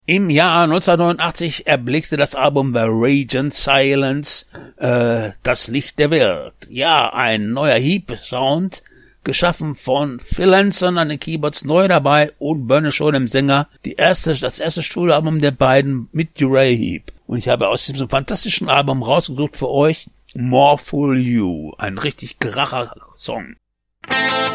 Im Jahr 1989 erblickte das Album The Raging Silence, das Licht der Welt. Ja, ein neuer Heap-Sound, geschaffen von Phil Anson an den Keyboards, neu dabei und Bernie Shaw, dem Sänger. Das erste Studioalbum der beiden mit Uriah Heep. Und ich habe aus diesem fantastischen Album rausgesucht für euch More For You, ein richtig Kracher Song.